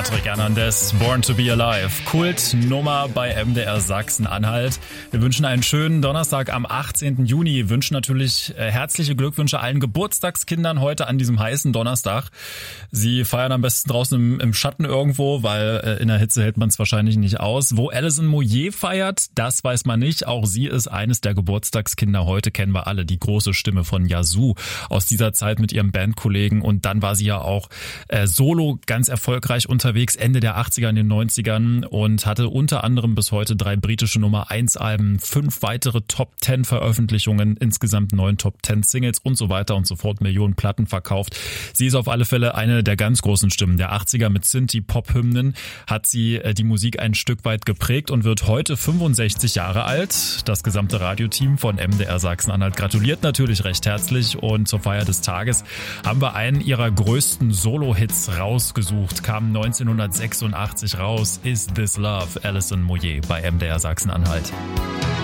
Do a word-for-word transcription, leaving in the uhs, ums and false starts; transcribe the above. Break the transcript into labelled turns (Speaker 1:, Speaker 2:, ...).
Speaker 1: Patrick Hernandez, Born to be Alive. Kultnummer bei M D R Sachsen-Anhalt. Wir wünschen einen schönen Donnerstag am achtzehnten Juni. Wünschen natürlich äh, herzliche Glückwünsche allen Geburtstagskindern heute an diesem heißen Donnerstag. Sie feiern am besten draußen im, im Schatten irgendwo, weil äh, in der Hitze hält man es wahrscheinlich nicht aus. Wo Alison Moyet feiert, das weiß man nicht. Auch sie ist eines der Geburtstagskinder. Heute kennen wir alle die große Stimme von Yazoo aus dieser Zeit mit ihrem Bandkollegen. Und dann war sie ja auch äh, solo ganz erfolgreich unterwegs, Ende der achtziger, in den neunzigern und hatte unter anderem bis heute drei britische Nummer eins Alben, fünf weitere Top zehn Veröffentlichungen, insgesamt neun Top zehn Singles und so weiter und so fort, Millionen Platten verkauft. Sie ist auf alle Fälle eine der ganz großen Stimmen der achtziger. Mit Synthie-Pop-Hymnen hat sie die Musik ein Stück weit geprägt und wird heute fünfundsechzig Jahre alt. Das gesamte Radioteam von M D R Sachsen-Anhalt gratuliert natürlich recht herzlich und zur Feier des Tages haben wir einen ihrer größten Solo-Hits rausgesucht, kam neunzehnhundertsechsundachtzig raus, Is This Love, Alison Moyet bei M D R Sachsen-Anhalt.